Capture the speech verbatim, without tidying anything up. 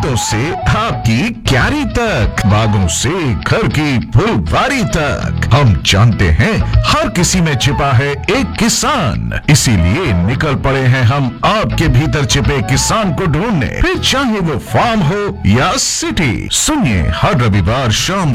मंडियों से आपकी क्यारी तक, बागों से घर की फुलवारी तक, हम जानते हैं हर किसी में छिपा है एक किसान। इसीलिए निकल पड़े हैं हम आपके भीतर छिपे किसान को ढूंढने, फिर चाहे वो फार्म हो या सिटी। सुनिए हर रविवार शाम